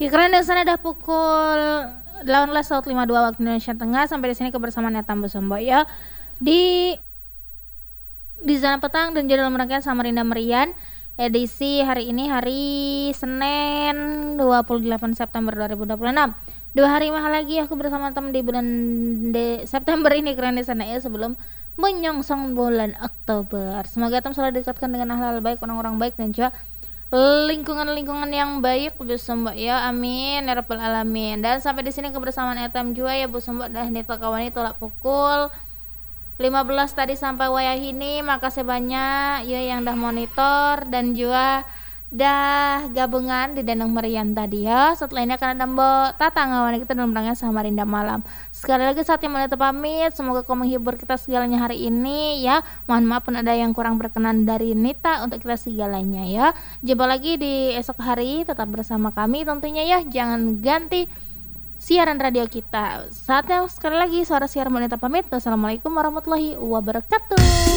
Kira-kira di sana udah pukul 18.52 waktu Indonesia Tengah. Sampai di sini kebersamaan Etam Besombo ya. Di zona petang dan juga dalam rangkaian Samarinda Merian edisi hari ini hari Senin 28 September 2026. 2 hari mahal lagi aku bersama teman di bulan September ini keren di sana ya, sebelum menyongsong bulan Oktober. Semoga Etam selalu dekatkan dengan hal-hal baik, orang-orang baik, dan juga lingkungan-lingkungan yang baik Bu Sembok ya, amin ya rabbal alamin. Dan sampai di sini kebersamaan Etam juga ya Bu Sembok, dah nita kawan itu lah pukul 15 tadi sampai wayah ini. Makasih banyak ya yang dah monitor dan juga dah gabungan di Danang Merian tadi ya. Setelah ini akan ada Mbok Tata ngawan kita dalam rangkaian Samarinda Malam. Sekali lagi saatnya menutup pamit. Semoga kau menghibur kita segalanya hari ini ya. Mohon maaf pun ada yang kurang berkenan dari Nita untuk kita segalanya ya. Jumpa lagi di esok hari, tetap bersama kami tentunya ya. Jangan ganti siaran radio kita. Saatnya sekali lagi suara siaran Mbok Nita pamit. Wassalamualaikum warahmatullahi wabarakatuh.